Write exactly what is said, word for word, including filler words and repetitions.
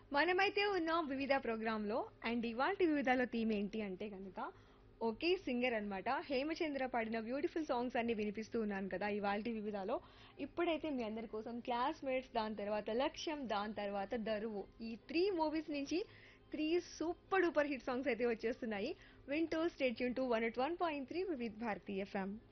మనమైతే ఉన్నాం వివిధ ప్రోగ్రాంలో. అండ్ ఇవాల్టి వివిధలో థీమ్ ఏంటి అంటే గనక ఒకే సింగర్ అన్నమాట. హేమచంద్ర పాడిన బ్యూటిఫుల్ సాంగ్స్ అన్ని వినిపిస్తూ ఉన్నాను కదా ఇవాల్టి వివిధలో. ఇప్పుడైతే మీ అందరి కోసం క్లాస్మేట్స్, దాని తర్వాత లక్ష్యం, దాని తర్వాత దరువు, ఈ త్రీ మూవీస్ నుంచి three super duper hit songs అయితే వచ్చేస్తున్నాయి. వింటూ state tune to one at one point three Vividh Bharati FM.